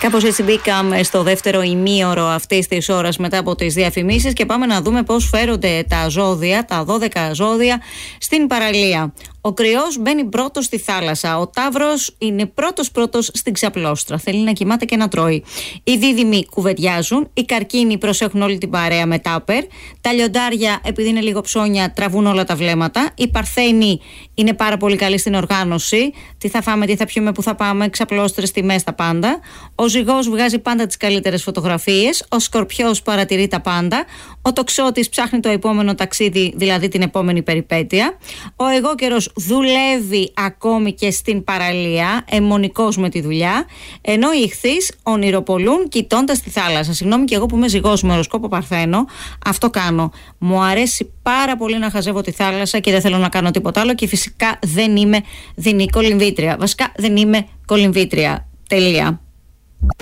Κάπως έτσι μπήκαμε στο δεύτερο ημίωρο αυτής της ώρας μετά από τις διαφημίσεις και πάμε να δούμε πώς φέρονται τα ζώδια, τα 12 ζώδια στην παραλία. Ο Κρυός μπαίνει πρώτος στη θάλασσα. Ο Ταύρος είναι πρώτος στην ξαπλώστρα. Θέλει να κοιμάται και να τρώει. Οι Δίδυμοι κουβεντιάζουν. Οι Καρκίνοι προσέχουν όλη την παρέα με τάπερ. Τα Λιοντάρια, επειδή είναι λίγο ψώνια, τραβούν όλα τα βλέμματα. Οι Παρθένοι είναι πάρα πολύ καλοί στην οργάνωση. Τι θα φάμε, τι θα πιούμε, πού θα πάμε, ξαπλώστρες, τιμές, τα πάντα. Ο Ζυγός βγάζει πάντα τις καλύτερες φωτογραφίες. Ο Σκορπιός παρατηρεί τα πάντα. Ο Τοξότης ψάχνει το επόμενο ταξίδι, δηλαδή την επόμενη περιπέτεια. Ο Αιγόκερος δουλεύει ακόμη και στην παραλία, αιμονικός με τη δουλειά, ενώ οι Ιχθύς ονειροπολούν κοιτώντας τη θάλασσα. Συγγνώμη και εγώ που είμαι ζυγός με οροσκόπο Παρθένο, αυτό κάνω. Μου αρέσει πάρα πολύ να χαζεύω τη θάλασσα και δεν θέλω να κάνω τίποτα άλλο και φυσικά δεν είμαι δεινή κολυμβήτρια. Βασικά δεν είμαι κολυμβήτρια. Τελεία.